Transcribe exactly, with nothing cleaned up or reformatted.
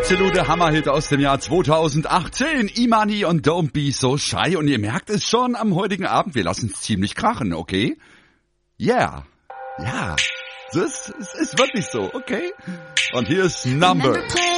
absolute Hammerhit aus dem Jahr zweitausendachtzehn. Imani und Don't Be So Shy. Und ihr merkt es schon am heutigen Abend, wir lassen es ziemlich krachen, okay? Yeah. Ja. Das ist, ist wirklich so, okay? Und hier ist Number.